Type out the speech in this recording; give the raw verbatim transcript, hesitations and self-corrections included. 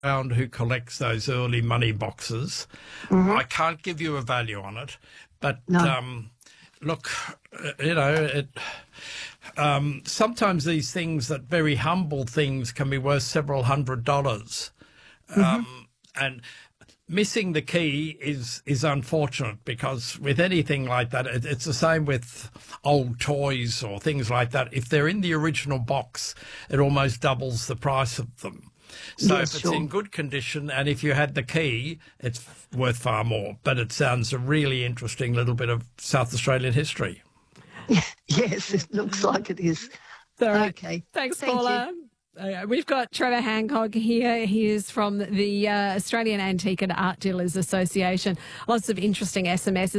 around who collects those early money boxes. Mm-hmm. I can't give you a value on it, but No. um, look, uh, you know, it, um, sometimes these things, that very humble things, can be worth several hundred dollars. Mm-hmm. Um, and missing the key is is unfortunate, because with anything like that, it, it's the same with old toys or things like that. If they're in the original box, it almost doubles the price of them. So Yes, if it's sure. in good condition and if you had the key, it's worth far more. But it sounds a really interesting little bit of South Australian history. Yes, it looks like it is. All right. Okay. Thanks, Thank Paula. Uh, we've got Trevor Hancock here. He is from the uh, Australian Antique and Art Dealers Association. Lots of interesting S M Ses.